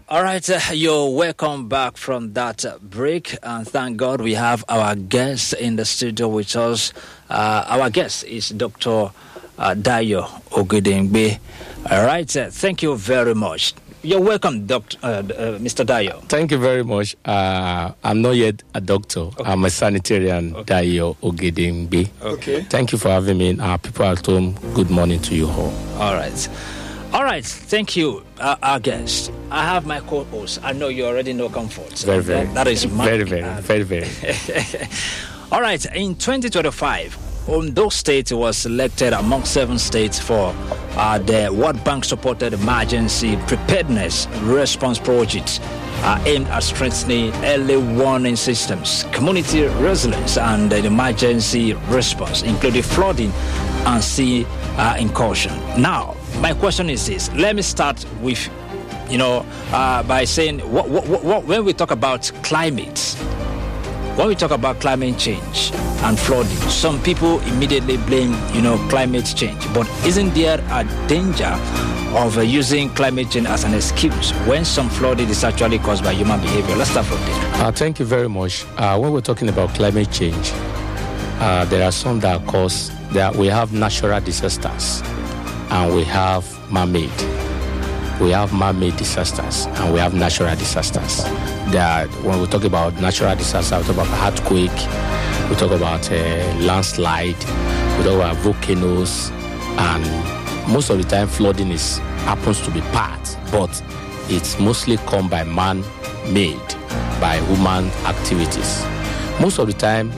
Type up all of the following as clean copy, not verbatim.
All right, you're welcome back from that break, and thank God we have our guest in the studio with us. Our guest is Dr. Dayo Ogedengbe. All right, thank you very much. You're welcome, Mr. Dayo. Thank you very much. I'm not yet a doctor. Okay. I'm a sanitarian, Dayo Ogedengbe. Okay. Thank you for having me. People at home, good morning to you all. All right, thank you, our guest. I have my co-host. I know you already know Comfort. Very. That is very. All right, in 2025, Ondo State was selected among 7 states for the World Bank-supported emergency preparedness response project aimed at strengthening early warning systems, community resilience, and emergency response, including flooding and sea incursion. Now, my question is this. Let me start with, by saying, when we talk about climate, when we talk about climate change and flooding, some people immediately blame, climate change. But isn't there a danger of using climate change as an excuse when some flooding is actually caused by human behavior? Let's start from there. Thank you very much. When we're talking about climate change, there are some that cause that we have natural disasters and we have man-made. We have man-made disasters and we have natural disasters. That when we talk about natural disasters, we talk about earthquake, we talk about landslide, we talk about volcanoes, and most of the time flooding happens to be part, but it's mostly come by man-made, by human activities. Most of the time,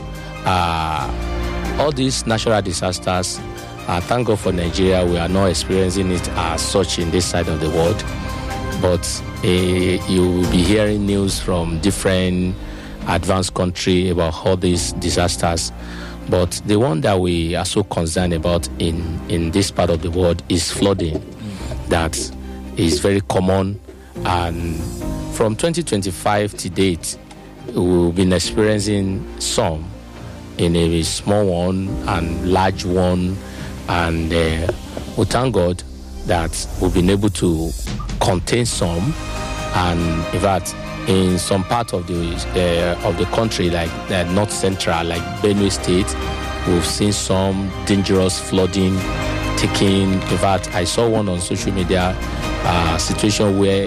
all these natural disasters, thank God for Nigeria, we are not experiencing it as such in this side of the world. But you will be hearing news from different advanced countries about all these disasters. But the one that we are so concerned about in this part of the world is flooding. That is very common. And from 2025 to date, we've been experiencing some in a small one and large one. And we thank God that we've been able to contain some, and in fact, in some part of the country, like North Central, like Benue State, we've seen some dangerous flooding taking. In fact, I saw one on social media, situation where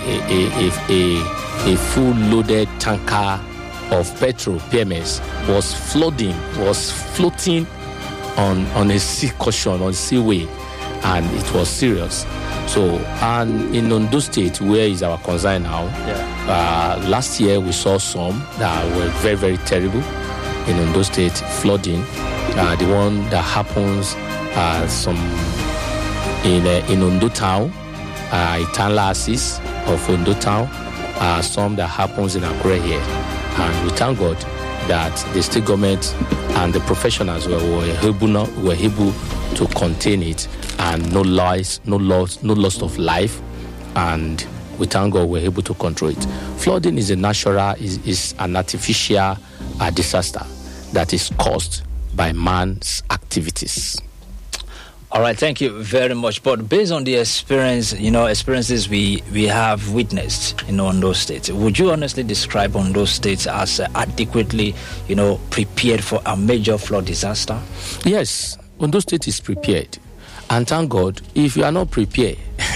a full loaded tanker of petrol, PMS, was floating on a sea cushion, on seaway, and it was serious. So, and in Ondo State, where is our concern now? Last year we saw some that were very, very terrible in Ondo State, flooding. The one that happens in Ondo Town, Itanla Axis of Ondo Town, some that happens in Akure here. And we thank God that the state government and the professionals were able to contain it, and no loss of life, and we thank God we're able to control it. Flooding is an artificial disaster that is caused by man's activities. All right, thank you very much. But based on the experiences we have witnessed in Ondo State, would you honestly describe Ondo State as adequately, prepared for a major flood disaster? Yes, Ondo State is prepared. And thank God, if you are not prepared,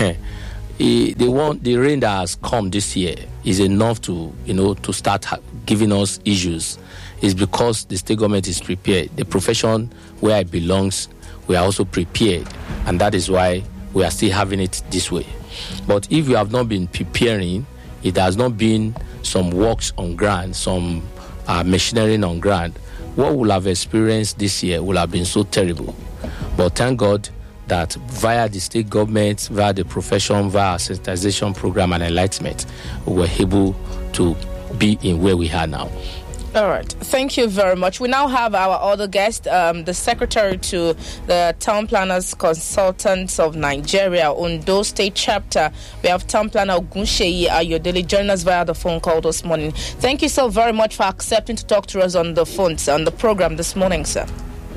the rain that has come this year is enough to start giving us issues. It's because the state government is prepared. The profession where it belongs, we are also prepared, and that is why we are still having it this way. But if you have not been preparing, it has not been some works on ground, some machinery on ground, what we'll have experienced this year will have been so terrible. But thank God that via the state government, via the profession, via sensitization program and enlightenment, we were able to be in where we are now. All right. Thank you very much. We now have our other guest, the secretary to the Town Planners Consultants of Nigeria, Ondo State Chapter. We have Town Planner Ogunseyi Ayodele joining us via the phone call this morning. Thank you so very much for accepting to talk to us on the phone, on the program this morning, sir.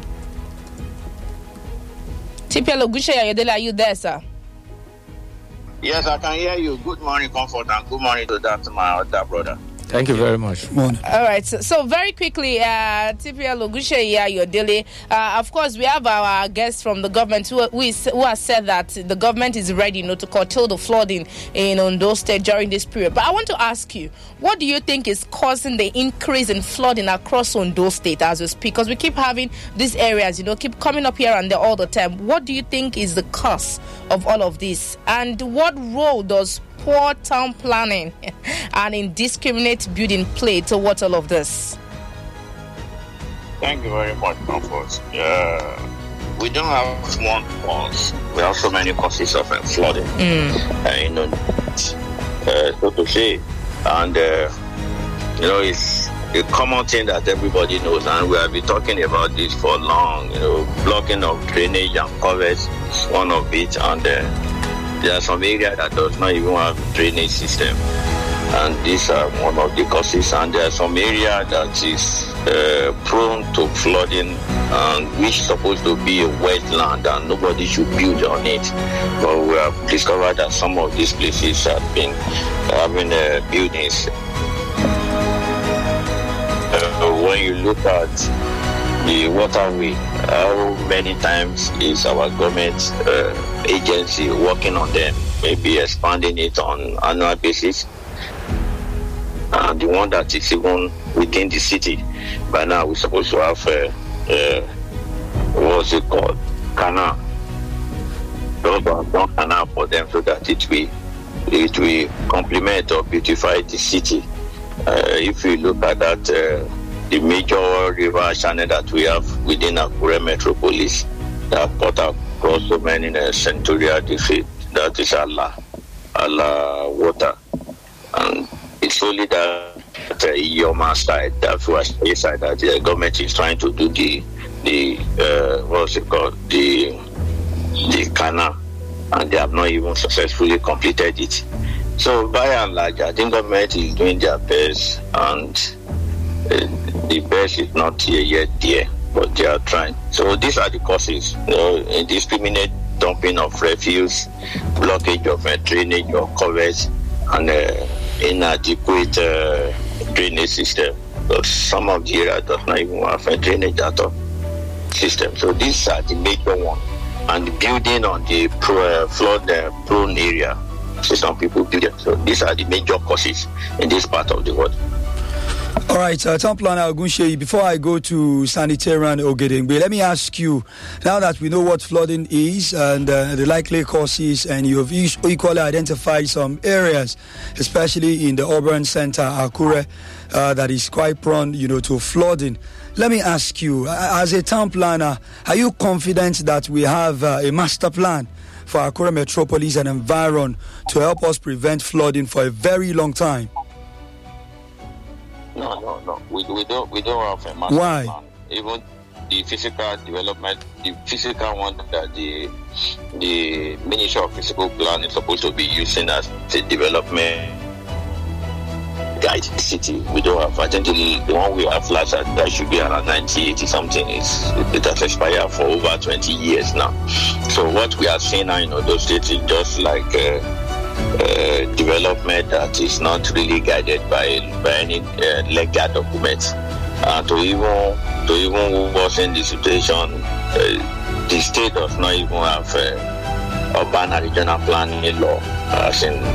TPL Ogunseyi Ayodele, are you there, sir? Yes, I can hear you. Good morning, Comfort, and good morning to my other brother. Thank you very much. All right. So very quickly, TPL Ogunseyi Ayodele. Of course, we have our guests from the government who have said that the government is ready, to curtail the flooding in Ondo State during this period. But I want to ask you, what do you think is causing the increase in flooding across Ondo State as we speak? Because we keep having these areas, keep coming up here and there all the time. What do you think is the cause of all of this? And what role does poor town planning and indiscriminate building play towards all of this? Thank you very much, Comfort. We don't have one cause. We have so many causes of flooding. So to say, and it's a common thing that everybody knows, and we have been talking about this for long. Blocking of drainage and covers is one of it, and there are some areas that does not even have drainage system, and these are one of the causes. And there are some area that is prone to flooding, and which is supposed to be a wetland, and nobody should build on it. But we have discovered that some of these places have been having buildings. When you look at the waterway, how many times is our government agency working on them, maybe expanding it on annual basis? And the one that is even within the city, by now we're supposed to have what's it called? Canal. Those are done canal for them so that it will complement or beautify the city. If you look at that, the major river channel that we have within Akure metropolis that cut across so many centurial district, that is Allah water, and it's only that Iyoma side, that was a side that the government is trying to do the what's it called, the canal, and they have not even successfully completed it. So by and large, I think government is doing their best, and the best is not here yet there, but they are trying. So these are the causes: indiscriminate dumping of refuse, blockage of drainage or covers, and inadequate drainage system. But some of the areas does not even have a drainage at all system. So these are the major ones, and the building on the flood-prone area. So some people build it. So these are the major causes in this part of the world. All right, Town Planner Ogunseyi, before I go to Sanitarian Ogedengbe, let me ask you, now that we know what flooding is and the likely causes, and you have equally identified some areas, especially in the urban center, Akure, that is quite prone, to flooding. Let me ask you, as a town planner, are you confident that we have a master plan for Akure metropolis and environ to help us prevent flooding for a very long time? No. We don't have a master Why? plan. Even the physical development, the physical one that the Ministry of Physical Plan is supposed to be using as a development guide city, we don't have. I think the one we have last, that should be around 1980 something. It has expired for over 20 years now. So what we are seeing now in those states is just like development that is not really guided by any legal documents. To even worsen the situation, the state does not even have urban and regional planning law, as in